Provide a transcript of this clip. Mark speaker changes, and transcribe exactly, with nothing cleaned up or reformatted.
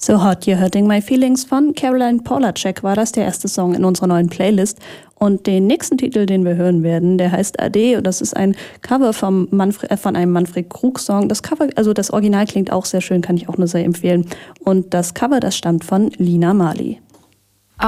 Speaker 1: So Hot You're Hurting My Feelings von Caroline Polachek war das, der erste Song in unserer neuen Playlist. Und den nächsten Titel, den wir hören werden, der heißt Ade und das ist ein Cover vom Manfred, äh, von einem Manfred Krug-Song. Das Cover, also das Original klingt auch sehr schön, kann ich auch nur sehr empfehlen. Und das Cover, das stammt von Lina Marley.